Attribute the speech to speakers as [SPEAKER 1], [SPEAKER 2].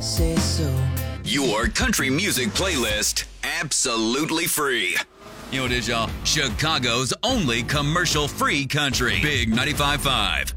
[SPEAKER 1] say so.
[SPEAKER 2] Your country music playlist, absolutely free. You know what it is, y'all? Chicago's only commercial-free country. Big 95.5.